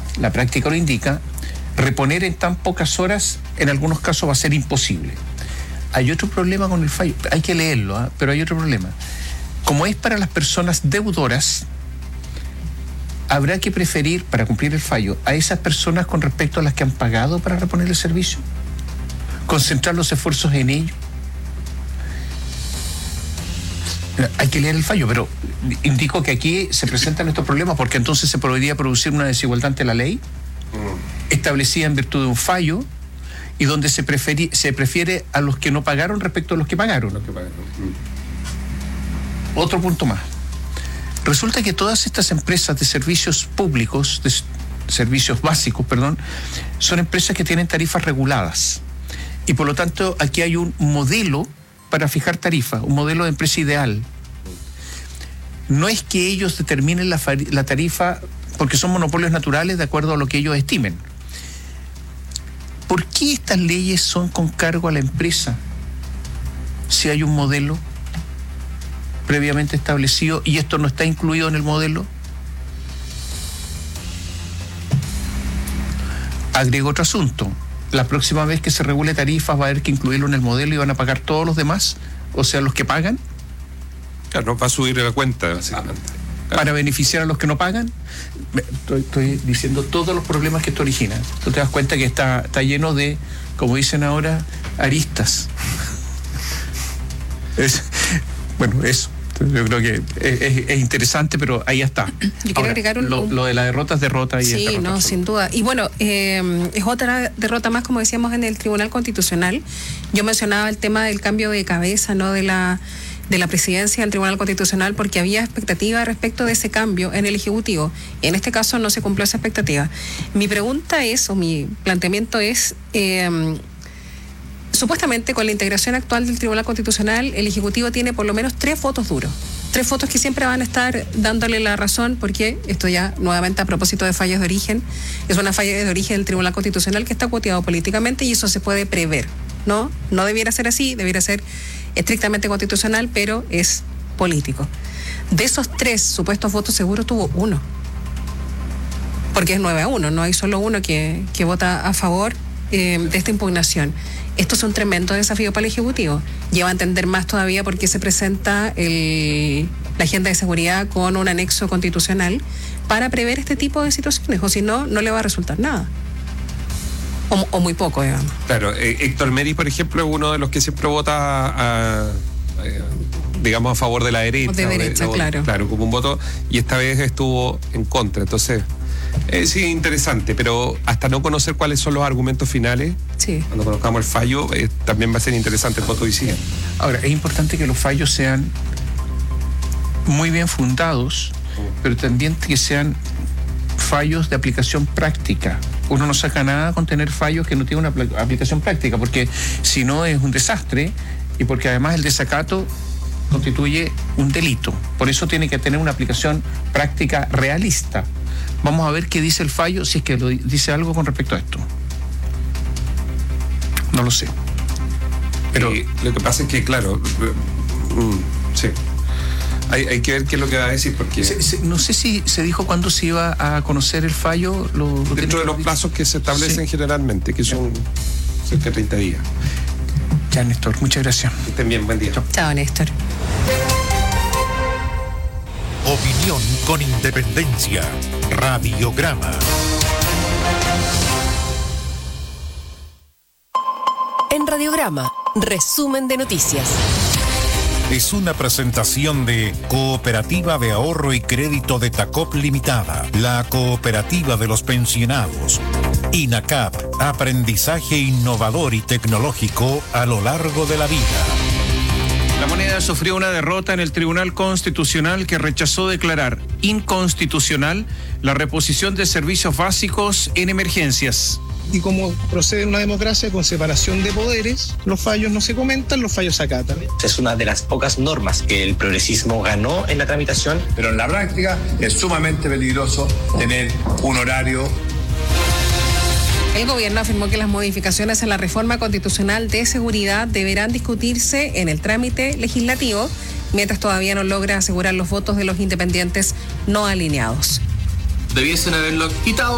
la práctica lo indica, reponer en tan pocas horas en algunos casos va a ser imposible. Hay otro problema con el fallo, hay que leerlo, pero hay otro problema. Como es para las personas deudoras, habrá que preferir, para cumplir el fallo, a esas personas con respecto a las que han pagado para reponer el servicio, concentrar los esfuerzos en ello. Hay que leer el fallo, pero indico que aquí se presentan estos problemas porque entonces se podría producir una desigualdad ante la ley establecida en virtud de un fallo y donde se prefiere a los que no pagaron respecto a los que pagaron. Otro punto más. Resulta que todas estas empresas de servicios públicos, de servicios básicos, son empresas que tienen tarifas reguladas. Y por lo tanto, aquí hay un modelo para fijar tarifas, un modelo de empresa ideal. No es que ellos determinen la tarifa porque son monopolios naturales de acuerdo a lo que ellos estimen. ¿Por qué estas leyes son con cargo a la empresa si hay un modelo previamente establecido y esto no está incluido en el modelo? Agrego otro asunto. La próxima vez que se regule tarifas va a haber que incluirlo en el modelo y van a pagar todos los demás, o sea, los que pagan. Claro, va a subir la cuenta, básicamente. Para beneficiar a los que no pagan. Estoy diciendo todos los problemas que esto origina. Tú te das cuenta que está lleno de, como dicen ahora, aristas. Bueno, eso. Yo creo que es interesante, pero ahí está. Yo quiero agregar lo de la derrota es derrota. Sí, no, sin duda. Y bueno, es otra derrota más, como decíamos, en el Tribunal Constitucional. Yo mencionaba el tema del cambio de cabeza, ¿no?, de la presidencia del Tribunal Constitucional, porque había expectativa respecto de ese cambio en el Ejecutivo. Y en este caso no se cumplió esa expectativa. Mi pregunta es, o mi planteamiento es, supuestamente con la integración actual del Tribunal Constitucional, el Ejecutivo tiene por lo menos 3 votos duros. 3 votos que siempre van a estar dándole la razón, porque esto ya nuevamente a propósito de fallas de origen, es una falla de origen del Tribunal Constitucional que está cuoteado políticamente y eso se puede prever, ¿no? No debiera ser así, debiera ser estrictamente constitucional, pero es político. De esos 3 supuestos votos seguros tuvo 1, porque es 9-1, no hay solo uno que vota a favor de esta impugnación. Esto es un tremendo desafío para el Ejecutivo. Lleva a entender más todavía por qué se presenta la agenda de seguridad con un anexo constitucional para prever este tipo de situaciones, o si no, no le va a resultar nada. O muy poco, digamos. Claro, Héctor Meri, por ejemplo, es uno de los que siempre vota digamos, a favor de la derecha. De derecha, claro. Claro, como un voto, y esta vez estuvo en contra. Entonces, sí, interesante, pero hasta no conocer cuáles son los argumentos finales, sí, cuando conozcamos el fallo, también va a ser interesante el voto hoy día. Ahora, es importante que los fallos sean muy bien fundados, pero también que sean fallos de aplicación práctica. Uno no saca nada con tener fallos que no tienen una aplicación práctica, porque si no es un desastre y porque además el desacato constituye un delito. Por eso tiene que tener una aplicación práctica realista. Vamos a ver qué dice el fallo, si es que dice algo con respecto a esto. No lo sé. Pero lo que pasa es que, claro, sí. Hay que ver qué es lo que va a decir, porque... no sé si se dijo cuándo se iba a conocer el fallo. Dentro de los plazos que se establecen generalmente, que son cerca de 30 días. Ya, Néstor, muchas gracias. Que estén bien, buen día. Chao, Néstor. Opinión con independencia. Radiograma. En Radiograma, resumen de noticias. Es una presentación de Cooperativa de Ahorro y Crédito de Tacop Limitada, la cooperativa de los pensionados. INACAP, aprendizaje innovador y tecnológico a lo largo de la vida. La moneda sufrió una derrota en el Tribunal Constitucional que rechazó declarar inconstitucional la reposición de servicios básicos en emergencias. Y como procede en una democracia con separación de poderes, los fallos no se comentan, los fallos se acatan. Es una de las pocas normas que el progresismo ganó en la tramitación. Pero en la práctica es sumamente peligroso tener un horario. El gobierno afirmó que las modificaciones en la reforma constitucional de seguridad deberán discutirse en el trámite legislativo, mientras todavía no logra asegurar los votos de los independientes no alineados. Debiesen haberlo quitado.